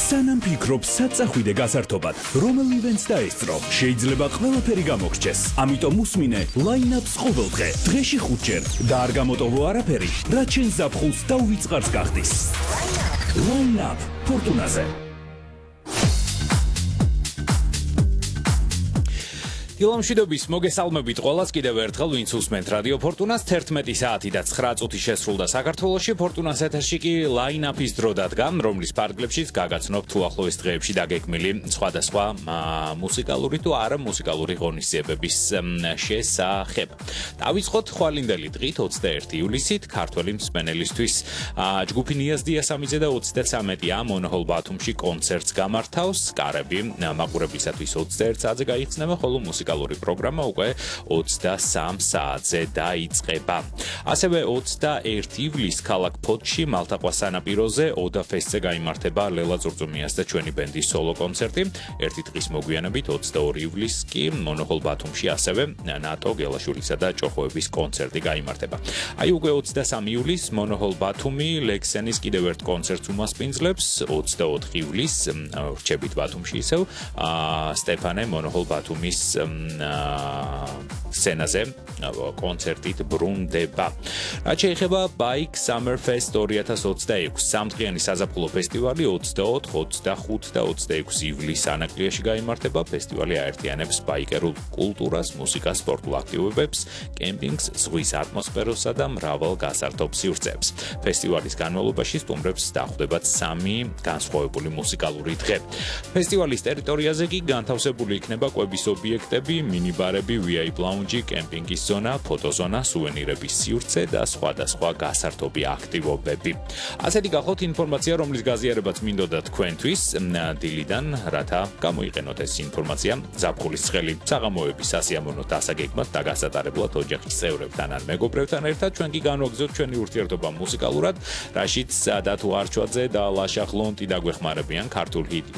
სანამ ფიქრობ საწახვიდე გასართობად, რომელ ივენტს დაესწრო, შეიძლება ყველაფერი გამოგრჩეს. ამიტომ უსმინე line-up-ს ყოველდღე, დღეში 5 ჯერ და არ გამოტოვო არაფერი, რაც შენ ზაფხულს და უვიწყარს გახდის. Line-up ფორტუნაზე. დილამშვიდობის მოგესალმებით ყველას კიდევ ერთხელ ვინც უსმენთ რადიო ფორტუნას 11 საათი და 9 წუთი შესრულდა საქართველოში ფორტუნას ეთერში კი line-up-ის დრო დადგა, რომლის ფარგლებშიც გაგაცნობთ თუ ახლოეს დღეებში დაგეგმილი სხვადასხვა მუსიკალური თუ არა მუსიკალური ღონისძიებების შესახებ. დავიწყოთ ხვალინდელი დღით 21 ივლისით ქართველი მსმენელისთვის ჯგუფი ნიაზ დიასამიძე და 33-ა მონოჰოლ ბათუმში კონცერტს გამართავს. კარები მაყურებლისათვის 21 საათზე გაიხსნება, ხოლო მუსიკალური პროგრამა უკვე 23 საათზე დაიწყება. ასევე 21 ივლისს ქალაქ ფოთში მალთაყვას სანაპიროზე ოდა ფესტზე გაიმართება ლელა წურწუმიას და ჩვენი ბენდის სოლო კონცერტი. ერთი დღის მოგვიანებით 22 ივლისს კი მონოჰოლ ბათუმში ასევე ნატო გელაშვილისა და ჭოხოების კონცერტი გაიმართება. აი უკვე 23 ივლისს მონოჰოლ ბათუმი ლექსენის კიდევ ერთ კონცერტს უმასპინძლებს. 24 ივლისს რჩებით ბათუმში ისევ სტეფანე მონოჰოლ ბათუმის სცენაზე კონცერტით ბრუნდება. რაც შეეხება Bike Summer Fest 2026 სამდღიანი საზაფხულო ფესტივალი 24, 25 და 26 ივლისს ანაკლიაში გაიმართება. ფესტივალი აერთიანებს ბაიკერულ კულტურას, მუსიკას, სპორტულ აქტივობებს, კემპინგს, ზღვის ატმოსფეროსა და მრავალ გასართობ სივრცეებს. ფესტივალის განმავლობაში სტუმრებს დახვდებათ 3 განსხვავებული მუსიკალური დღე. ფესტივალის ტერიტორიაზე კი განთავსებული იქნება კვების ობიექტები, მინიბარები, VIP lounge, კემპინგის ზონა, ფოტოზონა, სუვენირების სივრცე და სხვადასხვა გასართობი აქტივობები. ასეთი გახლავთ ინფორმაცია, რომლის გაზიარებაც მინდოდა თქვენთვის დილიდან, რათა გამოიყენოთ ეს ინფორმაცია ზაფხულის ცხელი საღამოების სასიამოვნო დასაგეგმად და გასატარებლად ოჯახის წევრებთან ან მეგობრებთან ერთად. ჩვენ კი განვაგრძოთ ჩვენი ურთიერთობა მუსიკალურად, რაშიც დათუ არჩვაძე და ლაშა ხლონტი დაგვეხმარებიან ქართულ